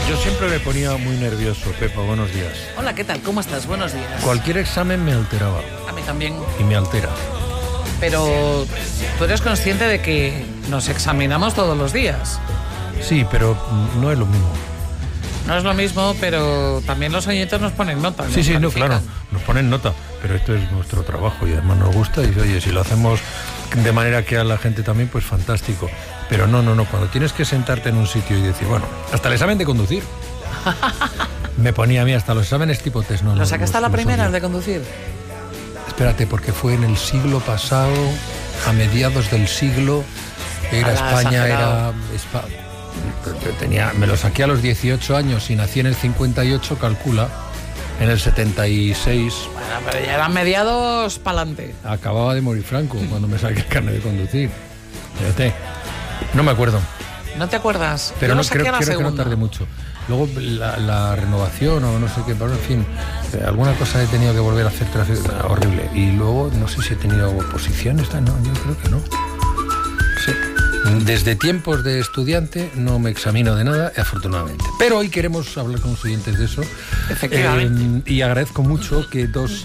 Yo siempre me ponía muy nervioso, Pepa, buenos días. Hola, ¿qué tal? ¿Cómo estás? Buenos días. Cualquier examen me alteraba. A mí también. Y me altera. Pero tú eres consciente de que nos examinamos todos los días. Sí, pero no es lo mismo. No es lo mismo, pero también los oyentes nos ponen nota. Sí, no, claro, nos ponen nota, pero esto es nuestro trabajo y además nos gusta y oye, si lo hacemos de manera que a la gente también, pues fantástico. Pero no, cuando tienes que sentarte en un sitio y decir, bueno, hasta el examen de conducir. Me ponía a mí hasta los exámenes tipo test. ¿Lo sacaste a la primera de conducir? Espérate, porque fue en el siglo pasado, a mediados del siglo, era España, exagerado. me lo saqué a los 18 años y nací en el 58, calcula, en el 76. Bueno, pero ya eran mediados pa'lante. Acababa de morir Franco cuando me saqué el carnet de conducir. Fíjate, no me acuerdo. ¿No te acuerdas? Pero yo no creo que no tardé mucho. Luego la renovación o no sé qué, pero en fin, alguna cosa he tenido que volver a hacer horrible. Y luego no sé si he tenido oposiciones, no, yo creo que no. Sí. Desde tiempos de estudiante no me examino de nada, afortunadamente. Pero hoy queremos hablar con los oyentes de eso. Efectivamente. Y agradezco mucho que dos...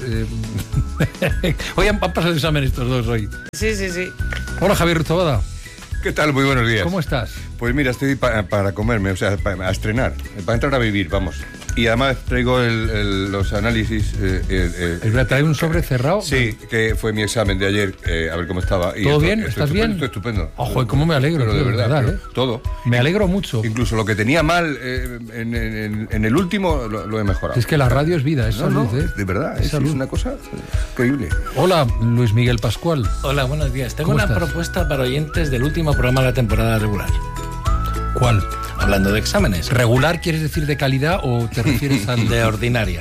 hoy han pasado el examen estos dos hoy. Sí. Hola, Javier Ruzabada. ¿Qué tal? Muy buenos días. ¿Cómo estás? Pues mira, estoy para comerme, o sea, a estrenar, para entrar a vivir, vamos. Y además traigo los análisis. ¿Trae un sobre cerrado? Sí, que fue mi examen de ayer, a ver cómo estaba. ¿Todo bien? ¿Estás bien? Estoy estupendo. Ojo, ¿cómo me alegro? Pero de verdad, ¿eh? Todo. Me alegro mucho. Incluso lo que tenía mal en el último lo he mejorado. Es que la radio es vida, es salud, ¿eh? De verdad, es una cosa increíble. Hola, Luis Miguel Pascual. Hola, buenos días. Tengo ¿Cómo una estás? propuesta para oyentes del último programa de la temporada regular. ¿Cuál? Hablando de exámenes. ¿Regular quieres decir de calidad o te refieres al De ordinaria.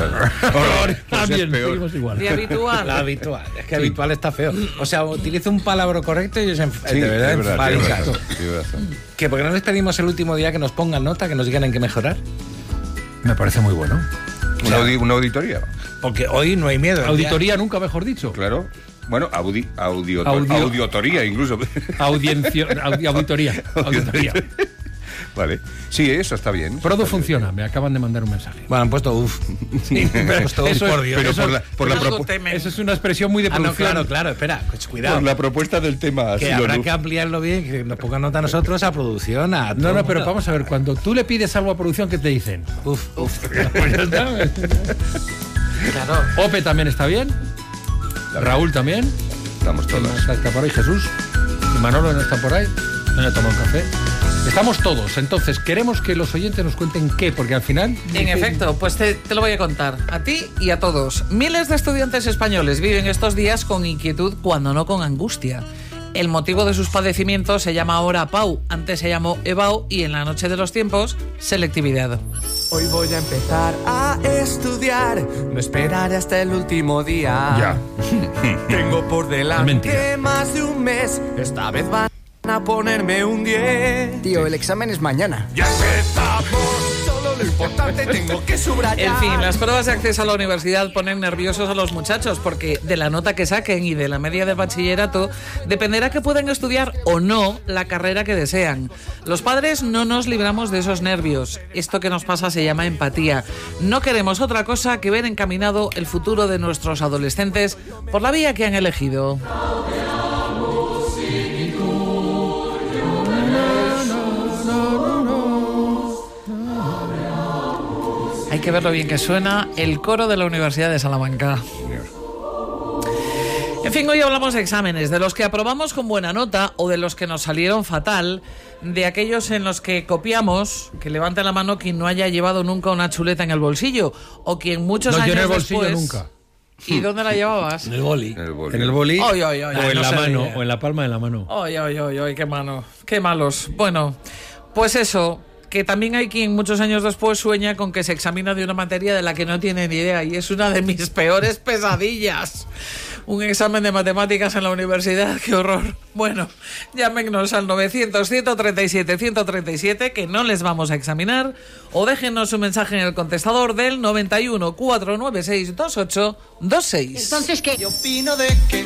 Bien, peor. seguimos igual. De habitual. La habitual. Es que habitual está feo. O sea, utilizo un palabra correcto y ellos Sí, de verdad es verdad, enfadican. tienes razón. ¿Que por qué no les pedimos el último día que nos pongan nota, que nos digan en qué mejorar? Me parece muy bueno. Una auditoría. Porque hoy no hay miedo. Auditoría nunca, mejor dicho. Claro. Bueno, auditoría incluso. Auditoría. Vale. Sí, eso está bien. Todo funciona, me acaban de mandar un mensaje. Bueno, han puesto uff. Sí, pero Puesto eso por Dios. Pero eso es una expresión muy de Ah, no, producción. claro, espera, pues cuidado. por la propuesta del tema. Que habrá que ampliarlo bien, que nos pongan nota a nosotros, a producción, a todo No, el pero mundo. vamos a ver, cuando tú le pides algo a producción, ¿qué te dicen? Uf. Pues ya está. Claro. Ope también está bien. Raúl también. Estamos ¿Quién todos. más está por ahí? Jesús. Y Manolo no está por ahí. No he tomado un café. Estamos todos. Entonces, queremos que los oyentes nos cuenten qué, porque al final... En efecto, pues te lo voy a contar, a ti y a todos. Miles de estudiantes españoles viven estos días con inquietud, cuando no con angustia. El motivo de sus padecimientos se llama ahora PAU, antes se llamó EBAU y en la noche de los tiempos, selectividad. Hoy voy a empezar a estudiar, no esperaré hasta el último día. Ya. Tengo por Es delante mentira. más de un mes, esta vez van a ponerme un 10. Tío, el examen es mañana. Ya empezamos, todo lo importante tengo que subrayar. En fin, las pruebas de acceso a la universidad ponen nerviosos a los muchachos porque de la nota que saquen y de la media del bachillerato dependerá que puedan estudiar o no la carrera que desean. Los padres no nos libramos de esos nervios. Esto que nos pasa se llama empatía. No queremos otra cosa que ver encaminado el futuro de nuestros adolescentes por la vía que han elegido. Hay que ver lo bien que suena el coro de la Universidad de Salamanca. En fin, hoy hablamos de exámenes, de los que aprobamos con buena nota o de los que nos salieron fatal, de aquellos en los que copiamos, que levante la mano quien no haya llevado nunca una chuleta en el bolsillo, o quien muchos No, años yo en el bolsillo después... nunca. ¿Y dónde la llevabas? En el boli. En el boli Ay, ay, ay, o en no la se mano, ríe. o en la palma de la mano. Ay, ay, ay, ay, qué mano, qué malos. Bueno, pues eso, que también hay quien muchos años después sueña con que se examina de una materia de la que no tiene ni idea y es una de mis peores pesadillas. Un examen de matemáticas en la universidad, qué horror. Bueno, llámenos al 900-137-137, que no les vamos a examinar, o déjenos un mensaje en el contestador del 91 496 2826. Entonces, ¿qué? Yo opino de que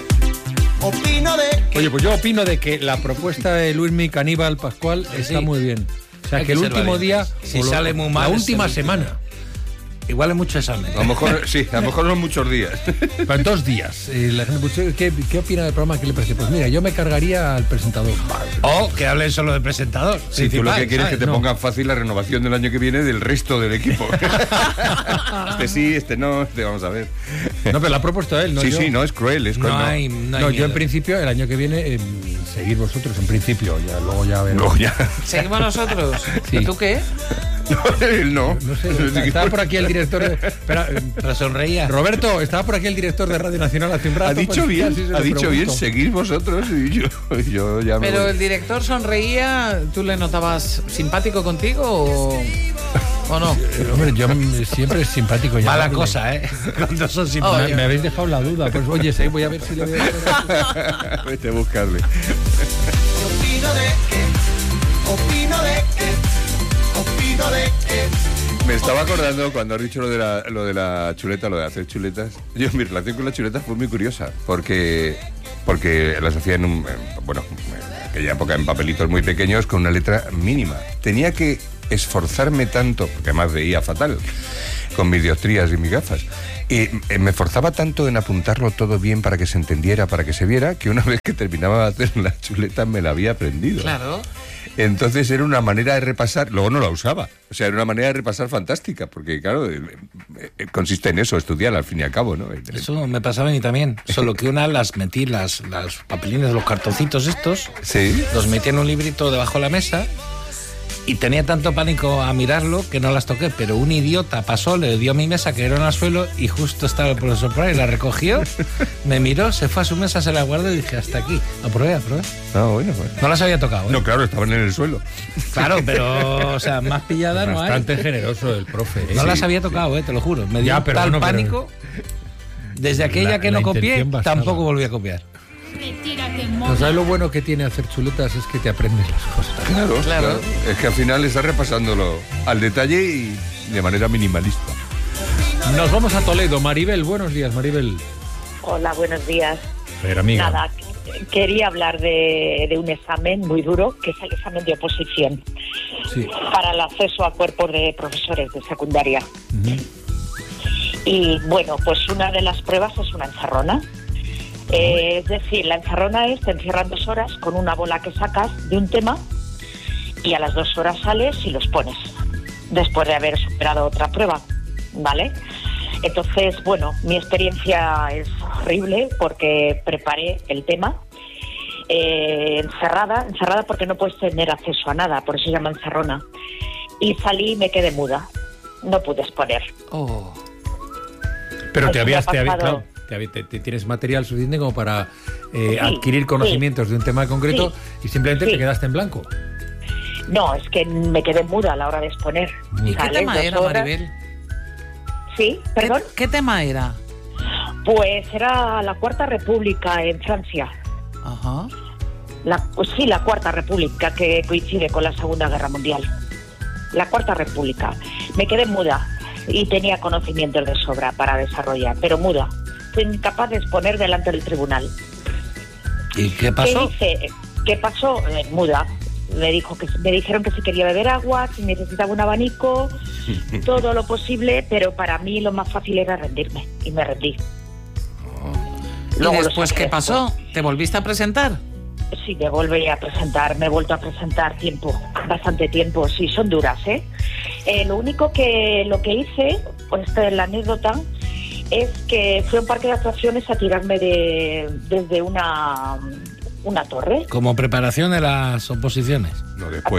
Oye, pues yo opino de que la propuesta de Luismi Caníbal Pascual está muy bien. O sea, Hay que el ser último valientes. día, Si o sale muy mal, la es última el último. semana. Igual es mucho examen. A lo mejor, sí, a lo mejor son muchos días. Pero en 2 días. La gente, pues, ¿qué opina del programa? ¿Qué le parece? Pues mira, yo me cargaría al presentador. O que hablen solo del presentador. Si tú lo que quieres es que te No. pongan fácil la renovación del año que viene del resto del equipo. Este sí, este no, este vamos a ver. No, pero lo ha propuesto él, ¿no? Sí, yo. sí, no, es cruel, es cruel. No no. hay No, yo miedo. en principio, el año que viene, seguir vosotros, en principio. Ya, luego ya veremos. Luego ya. ¿Seguimos nosotros? Sí. ¿Y tú qué? No, él no. No sé, estaba por aquí el director de... Espera, Pero sonreía. Roberto, estaba por aquí el director de Radio Nacional hace un rato. Ha dicho pues, bien, así se lo ha dicho bien, pregunto. seguir vosotros y yo ya me Pero voy. el director sonreía, ¿tú le notabas simpático contigo o no? Hombre, yo siempre es simpático. Mala llamarle. cosa, ¿eh? Cuando son Oh, simpáticos. Me habéis dejado la duda. Pues oye, sí, voy a ver si le voy a... Vete a buscarle. Opino de que, opino de que, opino de que. Me estaba acordando cuando has dicho lo de la chuleta, lo de hacer chuletas. Mi relación con la chuleta fue muy curiosa, porque las hacía en aquella época en papelitos muy pequeños con una letra mínima. Tenía que esforzarme tanto, porque además veía fatal, con mis dioptrías y mis gafas. Y me esforzaba tanto en apuntarlo todo bien para que se entendiera, para que se viera, que una vez que terminaba de hacer la chuleta me la había aprendido. Claro. Entonces era una manera de repasar, luego no la usaba, o sea, era una manera de repasar fantástica, porque claro, consiste en eso, estudiar al fin y al cabo, ¿no? Eso me pasaba a mí también. Solo que una las metí, las papelines, los cartoncitos estos, Sí. los metí en un librito debajo de la mesa y tenía tanto pánico a mirarlo que no las toqué. Pero un idiota pasó, le dio a mi mesa, que era al suelo, y justo estaba el profesor por ahí, la recogió, me miró, se fue a su mesa, se la guardó y dije, hasta aquí. Aprobé. No, bueno, pues. No las había tocado, ¿eh? No, claro, estaban en el suelo. Claro, pero, o sea, más pillada no hay. Bastante generoso el profe. No Sí. las había tocado, te lo juro. Me dio Ya, pero tal no, pero- pánico. Desde aquella que la no copié, intención bastaba. tampoco volví a copiar. No, ¿sabes lo bueno que tiene hacer chuletas? Es que te aprendes las cosas. Claro. Es que al final estás repasándolo al detalle y de manera minimalista. Nos vamos a Toledo. Maribel, buenos días, Maribel. Hola, buenos días. Pero amiga. Nada, quería hablar de un examen muy duro, que es el examen de oposición Sí. para el acceso a cuerpos de profesores de secundaria. Y bueno, pues una de las pruebas es una encerrona. Es decir, la encerrona es, te encierran 2 horas con una bola que sacas de un tema y a las 2 horas sales y los pones, después de haber superado otra prueba, ¿vale? Entonces, bueno, mi experiencia es horrible porque preparé el tema encerrada porque no puedes tener acceso a nada, por eso se llama encerrona. Y salí y me quedé muda, no pude exponer. Oh. Pero Eso me ha pasado. claro, te tienes material suficiente como para adquirir conocimientos de un tema concreto y simplemente Sí. te quedaste en blanco. No, es que me quedé muda a la hora de exponer. ¿Y qué Sales tema 2 era, horas. Maribel? Sí, perdón. ¿Qué tema era? Pues era la Cuarta República en Francia. Ajá. La Cuarta República, que coincide con la Segunda Guerra Mundial. La Cuarta República. Me quedé muda y tenía conocimientos de sobra para desarrollar, pero muda. Fui incapaz de exponer delante del tribunal. ¿Y qué pasó? ¿Qué hice? ¿Qué pasó? Muda. Me dijeron que si quería beber agua, si necesitaba un abanico, todo lo posible, pero para mí lo más fácil era rendirme y me rendí. ¿Y Luego lo después saqué qué pasó? ¿Te volviste a presentar? Sí, me volví a presentar, me he vuelto a presentar bastante tiempo, sí, son duras, ¿eh? Lo único lo que hice, pues la anécdota, es que fui a un parque de atracciones a tirarme desde una torre. Como preparación de las oposiciones. No, después.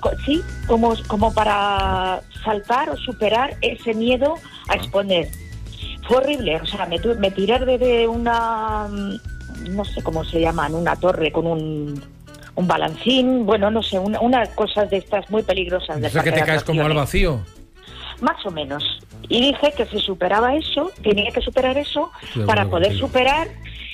Como para saltar o superar ese miedo a exponer. Fue horrible, o sea, me tiré desde una, no sé cómo se llaman, una torre con un balancín, bueno, no sé, una cosa de estas muy peligrosas. O sea, que te caes como al vacío. Más o menos. Y dije que si superaba eso, tenía que superar eso Sí, para bueno, poder sí. superar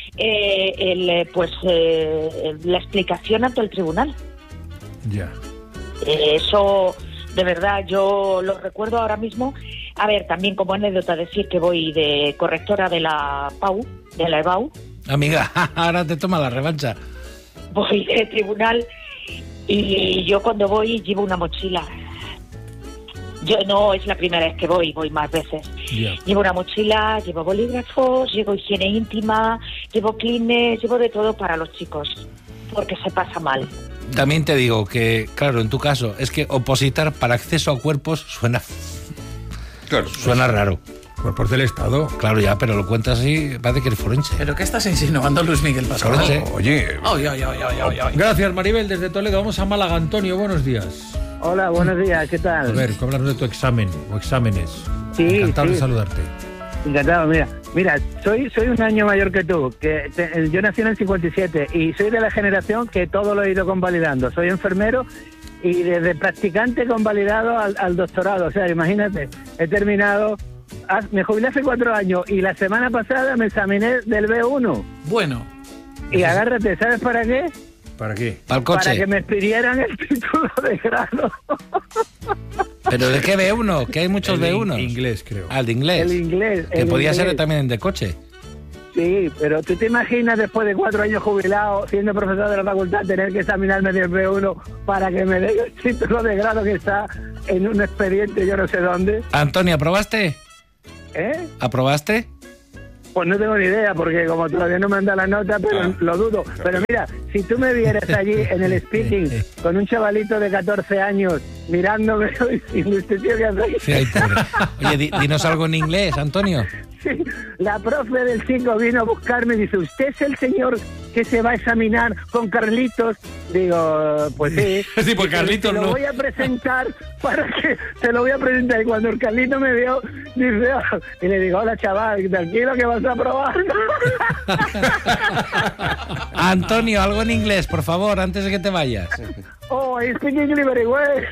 la explicación ante el tribunal. Ya. Eso, de verdad, yo lo recuerdo ahora mismo. A ver, también como anécdota decir que voy de correctora de la PAU, de la EBAU, Amiga, ahora te toma la revancha. voy de tribunal Y yo cuando voy llevo una mochila. Yo no es la primera vez que voy más veces. Ya. Llevo una mochila, llevo bolígrafos, llevo higiene íntima, llevo Kleenex, llevo de todo para los chicos, porque se pasa mal. También te digo que, claro, en tu caso, es que opositar para acceso a cuerpos suena raro. Cuerpos del Estado. Claro, ya, pero lo cuentas así, parece que eres forense. ¿Pero qué estás insinuando, Luis Miguel Pascual? Forense. Oye, Ay, ay, ay, ay, ay. Gracias, Maribel, desde Toledo. Vamos a Málaga. Antonio, buenos días. Hola, buenos días, ¿qué tal? A ver, háblanos de tu examen o exámenes. Sí, Encantado sí. de saludarte. Encantado, mira, soy un año mayor que tú, yo nací en el 57 y soy de la generación que todo lo he ido convalidando. Soy enfermero y desde practicante convalidado al doctorado. O sea, imagínate, he terminado, me jubilé hace 4 años y la semana pasada me examiné del B1. Bueno, Y agárrate, ¿sabes para qué? ¿Para qué? Para el coche. Para que me expidieran el título de grado. ¿Pero de qué B1? Que hay muchos El de B1. inglés, creo. Ah, el de inglés. El inglés. Que el podía ser inglés. también de coche. Sí, pero ¿tú te imaginas después de 4 años jubilado, siendo profesor de la facultad, tener que examinarme del B1 para que me dé el título de grado que está en un expediente yo no sé dónde? Antonio, ¿aprobaste? ¿Eh? ¿Aprobaste? Pues no tengo ni idea, porque como todavía no me han dado la nota, pero lo dudo. Pero mira, si tú me vieras allí en el speaking con un chavalito de 14 años mirándome y diciendo, este tío que hace. Sí, ay, pobre. Oye, dinos algo en inglés, Antonio. Sí, la profe del 5 vino a buscarme y dice, ¿usted es el señor que se va a examinar con Carlitos? Digo, pues sí. Sí, pues Carlitos te lo no. voy a presentar te lo voy a presentar. Y cuando el Carlito me vio, dice, "Ah", y le digo, hola chaval, tranquilo que vas a probar. Antonio, algo en inglés, por favor, antes de que te vayas. Oh, I speak English very well.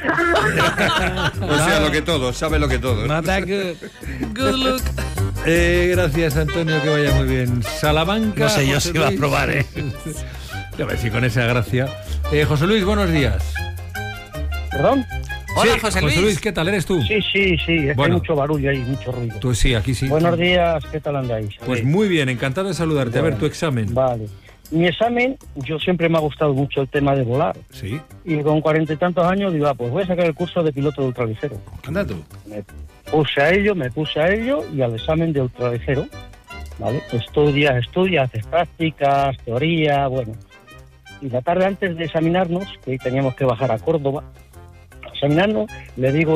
o sea, lo que todo, sabe lo que todo. Not that good. good look. Gracias, Antonio, que vaya muy bien. Salamanca. No sé yo José si va a Luis. probar, ¿eh? Ya ves, sí, con esa gracia. José Luis, buenos días. ¿Perdón? Hola, Sí, José Luis. ¿qué tal eres tú? Sí, es que Bueno. hay mucho barullo ahí, mucho ruido. Tú sí, aquí sí. Buenos días, ¿qué tal andáis? Pues muy bien, encantado de saludarte. A ver, tu examen. Vale. Mi examen, yo siempre me ha gustado mucho el tema de volar. Sí. Y con 40 y tantos años digo, pues voy a sacar el curso de piloto de ultraligero. Anda tú. Me puse a ello y al examen de ultraligero, ¿vale? Estudias, haces prácticas, teoría, bueno. Y la tarde antes de examinarnos, que teníamos que bajar a Córdoba, a examinarnos, le digo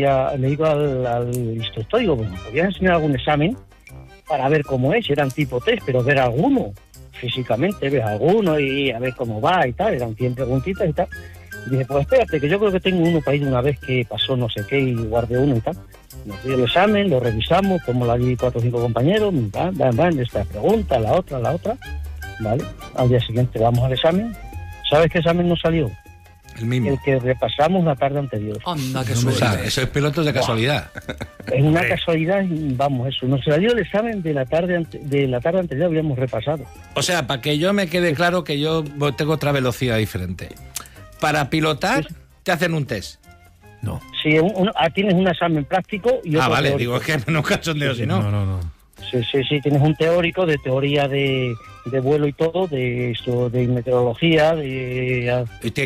al instructor, digo, bueno, ¿podrías enseñar algún examen para ver cómo es? Eran tipo test, pero ver alguno, físicamente, ver alguno y a ver cómo va y tal, eran 100 preguntitas y tal. Y dije, pues espérate, que yo creo que tengo uno para ir una vez que pasó no sé qué y guardé uno y tal. Nos dio el examen, lo revisamos, como la vi 4 o 5 compañeros, van, esta pregunta, la otra, ¿vale? Al día siguiente vamos al examen. ¿Sabes qué examen nos salió? El mismo. El que repasamos la tarde anterior. Anda, qué O sea, suerte. eso es pilotos de casualidad. Es una casualidad, y vamos, eso. Nos salió el examen de la tarde anterior, habíamos repasado. O sea, para que yo me quede claro que yo tengo otra velocidad diferente. Para pilotar, te hacen un test. No. Si tienes un examen práctico y otro Vale, teórico. digo, es que no cachondeo, si no. No. Sí, tienes un teórico de teoría de vuelo y todo, de esto, de meteorología, de... Hostia,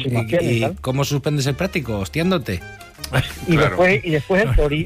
¿cómo suspendes el práctico? Hostiándote. Y Claro. después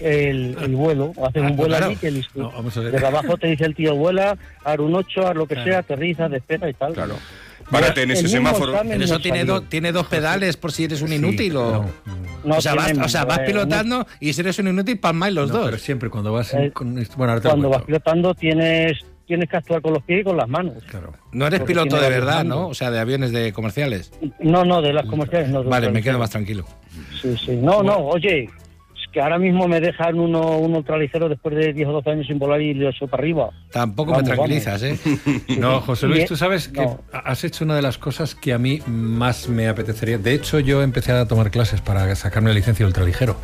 el vuelo, haces un vuelo claro. allí que No, vamos a ver. desde abajo te dice el tío, vuela, haz un 8, haz lo que sea, aterriza, despega y tal. Claro. Párate en ese El mismo semáforo. examen Pero eso nos tiene, salió. tiene 2 pedales por si eres un inútil o... No o sea, tiene- vas pilotando y si eres un inútil, palmáis los No, dos. pero siempre cuando vas Eh, con esto- bueno, ahora te lo Cuando vas cuento. pilotando tienes que actuar con los pies y con las manos. Claro. No eres porque piloto tiene de varios verdad, mandos. ¿no? O sea, de aviones de comerciales. No, de las comerciales no. de Vale, los me quedo comerciales. más tranquilo. Sí. No, oye, es que ahora mismo me dejan un ultraligero después de 10 o 12 años sin volar y lo echo para arriba. Tampoco Vamos, me tranquilizas, ¿eh? No, José Luis, Bien. tú sabes que No. has hecho una de las cosas que a mí más me apetecería. De hecho, yo empecé a tomar clases para sacarme la licencia de ultraligero.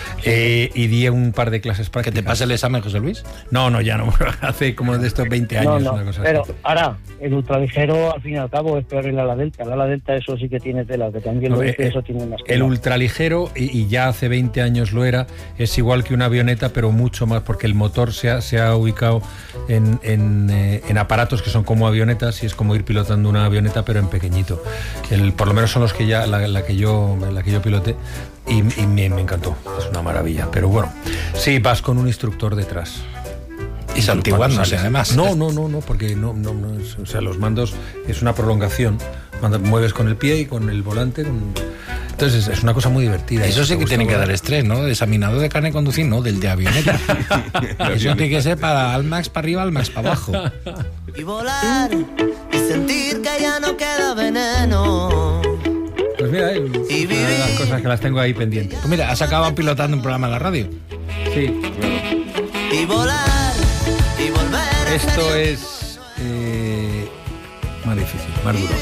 Y di un par de clases ¿Que prácticas. te pase el examen, José Luis? No, ya no. Hace como de estos 20 años, una cosa pero así. ahora, el ultraligero al fin y al cabo es peor el ala delta. El ala delta eso sí que tiene tela, que también No, lo dice, eso tiene más el tela. ultraligero, y ya hace 20 años lo era, es igual que una avioneta, pero mucho más, porque el motor se ha ubicado en aparatos que son como avionetas y es como ir pilotando una avioneta pero en pequeñito. Por lo menos son los que ya la que yo piloté y me encantó. Es una maravilla. Pero bueno, sí, vas con un instructor detrás. Y santiguándose, además. No, porque no, o sea, los mandos es una prolongación. Mueves con el pie y con el volante. Entonces es una cosa muy divertida. Eso sí que tiene que dar estrés, ¿no? Examinador de carne de conducir, no, del de avioneta. Eso tiene que ser para Almax para arriba, Almax para abajo. Y volar y sentir que ya no queda veneno. Pues mira, una de las cosas que las tengo ahí pendientes. Pues mira, has acabado pilotando un programa en la radio. Sí. Y volar y volver. Esto es más difícil, más duro.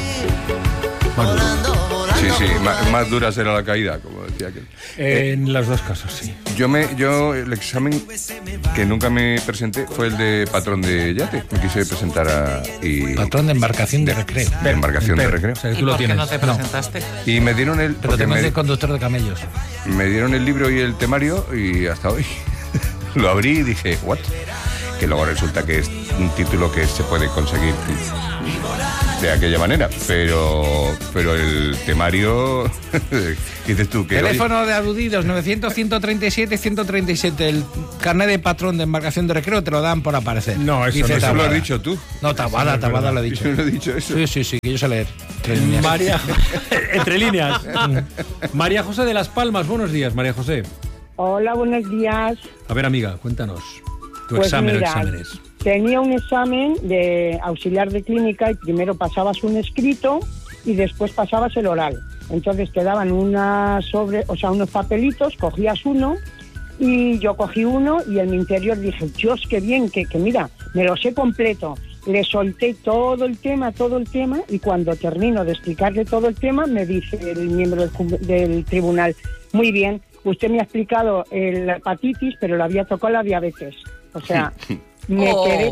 Sí, más dura será la caída, como decía aquel. En los dos casos, sí. Yo el examen que nunca me presenté fue el de patrón de yate. Me quise presentar patrón de embarcación de recreo. De embarcación de recreo. O sea, que ¿Y tú lo por qué tienes. no te presentaste? Y me dieron el... Pero te de conductor de camellos. Me dieron el libro y el temario y hasta hoy lo abrí y dije, ¿what? Que luego resulta que es un título que se puede conseguir de aquella manera, pero el temario, dices tú que... Teléfono de aludidos, 900-137-137, el carnet de patrón de embarcación de recreo te lo dan por aparecer. No, eso Eso lo has dicho tú. No, Tabada lo ha dicho. Yo no he dicho eso. Sí, que yo sé leer. Entre líneas. María, entre líneas. María José de Las Palmas, buenos días, María José. Hola, buenos días. A ver, amiga, cuéntanos tu Pues examen mira, o exámenes. Tenía un examen de auxiliar de clínica y primero pasabas un escrito y después pasabas el oral. Entonces te daban unos papelitos, cogías uno y yo cogí uno y en mi interior dije, Dios, qué bien, que mira, me lo sé completo. Le solté todo el tema y cuando termino de explicarle todo el tema me dice el miembro del tribunal, muy bien, usted me ha explicado la hepatitis, pero le había tocado la diabetes. O sea, me quedé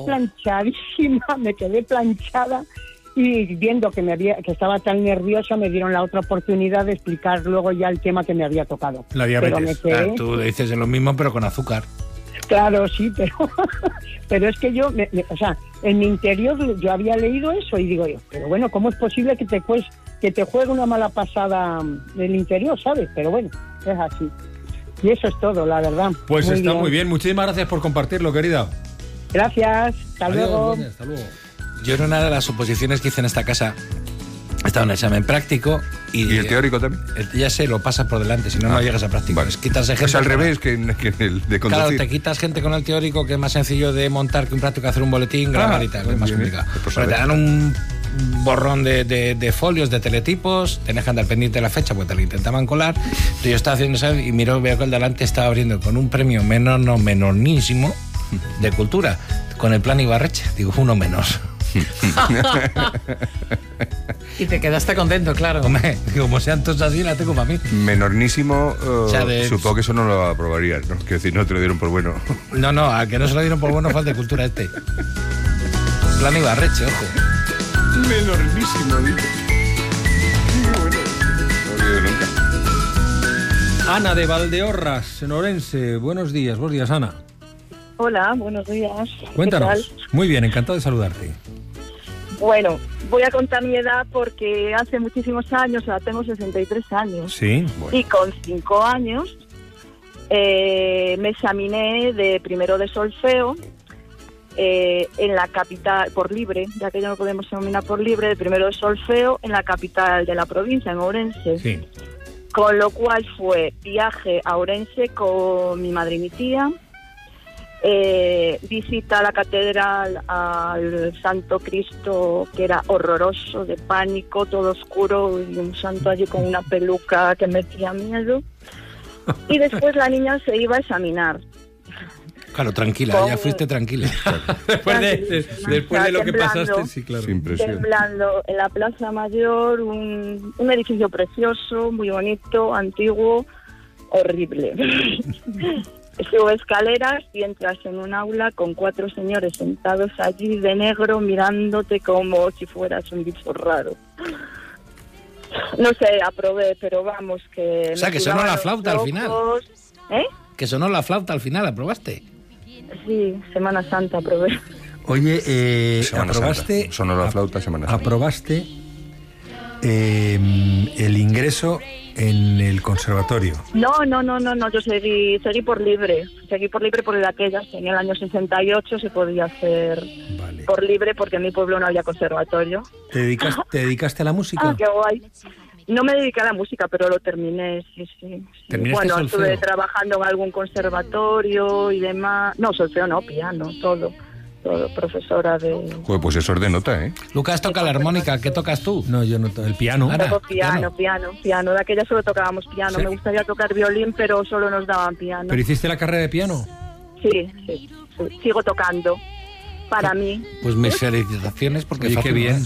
planchada y viendo que estaba tan nerviosa me dieron la otra oportunidad de explicar luego ya el tema que me había tocado. La diabetes. Pero me quedé... Tú dices lo mismo pero con azúcar. Claro, sí, pero es que yo, en mi interior yo había leído eso y digo yo, pero bueno, ¿cómo es posible que te juegue una mala pasada del interior, ¿sabes? Pero bueno, es así. Y eso es todo, la verdad. Pues está muy bien. Muchísimas gracias por compartirlo, querida. Gracias. Hasta luego. Hasta luego. Yo en una de las oposiciones que hice en esta casa estaba un examen práctico y el teórico también. Ya se lo pasas por delante, si no llegas a práctico. Vale. Es quitarse gente. Es al revés que el de conducir. Claro, te quitas gente con el teórico, que es más sencillo de montar que un práctico, hacer un boletín, grabar y tal, que es más complicado. Pero te dan un borrón de folios, de teletipos, tenés que andar pendiente de la fecha porque te lo intentaban colar. Entonces yo estaba haciendo eso y veo que el delante estaba abriendo con un premio menornísimo de cultura, con el plan Ibarreche. Digo, uno menos. Y te quedaste contento, claro. Hombre, como sean todos así, la tengo para mí. Menornísimo, supongo que eso no lo aprobarías, ¿no? Que decir, no te lo dieron por bueno. No, al que no se lo dieron por bueno fue el de cultura este. Plan Ibarreche, ojo. Menornísimo, dice. Bueno, no lo he oído nunca. Ana de Valdeorras, en Orense. Buenos días, Ana. Hola, buenos días. Cuéntanos. ¿Qué tal? Muy bien, encantado de saludarte. Bueno, voy a contar mi edad porque hace muchísimos años, tengo 63 años. Sí, bueno. Y con 5 años me examiné de primero de solfeo en la capital, por libre, ya que ya no podemos examinar por libre, de primero de solfeo en la capital de la provincia, en Ourense. Sí. Con lo cual fue viaje a Ourense con mi madre y mi tía, visita a la catedral, al Santo Cristo, que era horroroso, de pánico, todo oscuro, y un santo allí con una peluca que metía miedo. Y después la niña se iba a examinar. Claro, tranquila, ya fuiste tranquila. Después de lo que pasaste, sí, claro. Sin presión. Temblando en la Plaza Mayor, un edificio precioso, muy bonito, antiguo, horrible. Sube escaleras y entras en un aula con 4 señores sentados allí de negro mirándote como si fueras un bicho raro. No sé, aprobé, pero vamos que... O sea, que sonó la flauta al final. ¿Eh? Que sonó la flauta al final, ¿aprobaste? Sí, Semana Santa aprobé. Oye, Semana aprobaste... Santa. Sonó la flauta, Semana Santa. Aprobaste el ingreso en el conservatorio. No, yo seguí por libre. Seguí por libre porque de aquellas, en el año 68 se podía hacer por libre porque en mi pueblo no había conservatorio. ¿Te dedicaste a la música? Ah, qué guay. No me dediqué a la música, pero lo terminé, sí. Bueno, estuve trabajando en algún conservatorio y demás. No, solfeo no, piano, todo, profesora de... Joder, pues eso es de nota, ¿eh? Lucas toca la armónica, ¿qué tocas tú? No, yo no toco el piano. Toco piano. De aquella solo tocábamos piano. ¿Sí? Me gustaría tocar violín, pero solo nos daban piano. ¿Pero hiciste la carrera de piano? Sí. Sigo tocando. Para mí. Pues mis felicitaciones porque qué bien.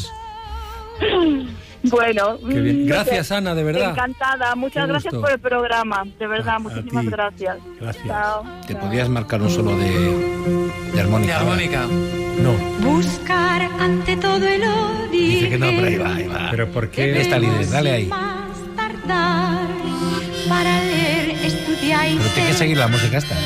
Bueno, qué bien. Gracias, Ana, de verdad. Encantada. Muchas gracias por el programa. De verdad, muchísimas gracias. Gracias. Chao. Te podías marcar un solo de armónica. De armónica. No. Buscar ante todo el odio. Dice que no, pero ahí va. ¿Pero por qué? Esta líder, dale ahí. Más tardar para leer, estudiar y Pero tienes que seguir la música esta.